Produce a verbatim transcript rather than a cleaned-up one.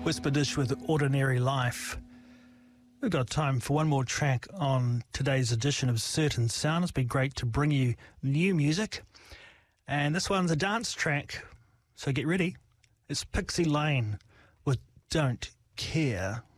Whisper Dish with Ordinary Life. We've got time for one more track on today's edition of Certain Sound. It's been great to bring you new music. And this one's a dance track, so get ready. It's Pixie Lane with Don't Care.